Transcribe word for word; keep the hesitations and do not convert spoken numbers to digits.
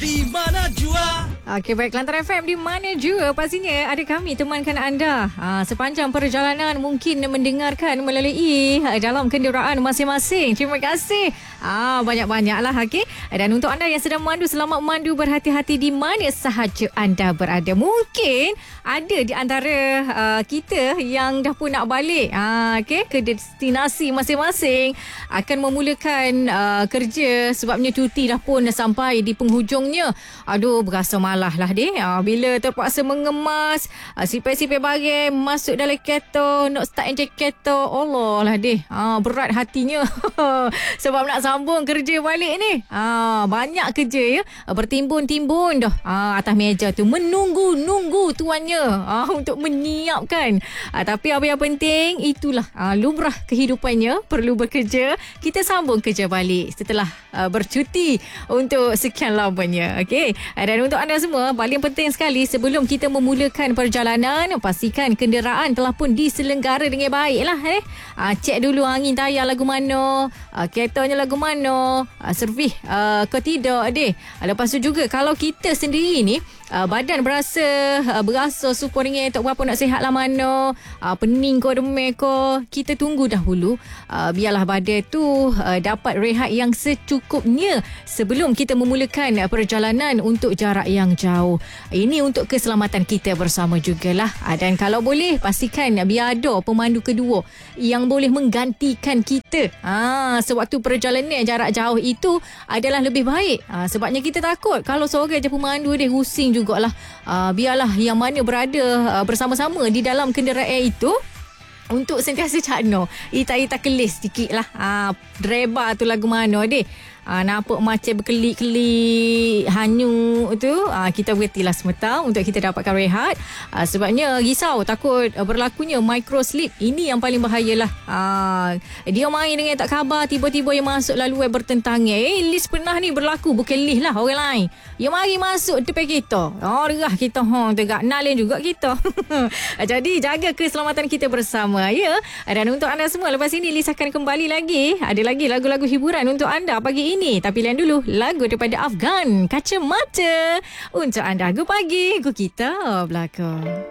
Di mana jua? Okey, baik. Kelantan F M di mana jua, pastinya ada kami temankan anda ha, sepanjang perjalanan, mungkin mendengarkan melalui ha, dalam kenderaan masing-masing. Terima kasih ha, banyak-banyaklah. Okey, dan untuk anda yang sedang memandu, selamat memandu, berhati-hati di mana sahaja anda berada. Mungkin ada di antara uh, kita yang dah pun nak balik ha, okay, ke destinasi masing-masing, akan memulakan uh, kerja sebabnya cuti dah pun sampai di penghujungnya. Aduh, berasa malah lah deh ha, bila terpaksa mengemas ha, sipir-sipir bagai masuk dalam kereta, nak start engine kereta. Allah lah deh ha, berat hatinya sebab nak sambung kerja balik ni. ha, Banyak kerja ya, bertimbun-timbun dah ha, atas meja tu, menunggu-nunggu tuannya ha, untuk menyiapkan. ha, Tapi apa yang penting, itulah ha, lumrah kehidupannya, perlu bekerja. Kita sambung kerja balik setelah uh, bercuti untuk sekian lamanya. Okey, dan untuk anda semua, paling penting sekali sebelum kita memulakan perjalanan, pastikan kenderaan telah pun diselenggara dengan baik lah eh. Ha, cek dulu angin tayar lagu mana, ha, keretanya lagu mana, ha, servis uh, ke tidak deh. Ha, lepas tu juga kalau kita sendiri ni Uh, badan berasa uh, berasa super ringan, tak berapa nak sihat lah mana, uh, pening ko, demam ko, kita tunggu dahulu uh, biarlah badan tu uh, dapat rehat yang secukupnya sebelum kita memulakan uh, perjalanan untuk jarak yang jauh. Ini untuk keselamatan kita bersama jugalah. uh, dan kalau boleh pastikan uh, biar ada pemandu kedua yang boleh menggantikan kita uh, sewaktu perjalanan jarak jauh itu adalah lebih baik. uh, sebabnya kita takut kalau seorang je pemandu dia pusing jugalah. Uh, biarlah yang mana berada uh, bersama-sama di dalam kenderaan itu untuk sentiasa cakno ita-ita kelis sikit lah. Uh, driver tu lagu mana deh, uh, nampak macam berkelik-kelik hanyut tu, uh, kita berhentilah semata untuk kita dapatkan rehat. uh, sebabnya risau takut uh, berlakunya micro sleep. Ini yang paling bahayalah. uh, dia main dengan tak khabar, tiba-tiba yang masuk lalu bertentangan. Eh, Liz pernah ni berlaku, bukan Liz lah, orang lain yang mari masuk depan kita. Oh, derah kita hong tegak nalin juga kita. Jadi jaga keselamatan kita bersama ya. Dan untuk anda semua, lepas ini Liz akan kembali lagi. Ada lagi lagu-lagu hiburan untuk anda pagi ini. Tapi lain dulu, lagu daripada Afgan, Kacamata, untuk anda. Gu pagi, gu kita belakang.